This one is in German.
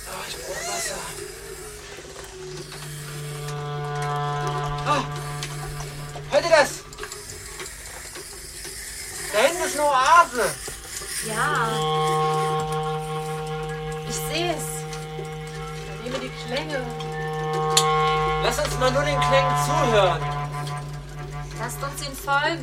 Oh, ich brauche Wasser. Oh, hört ihr das? Da hinten ist eine Oase. Ja. Ich sehe es. Ich nehme die Klänge. Lass uns mal nur den Klängen zuhören. Lasst uns ihn folgen.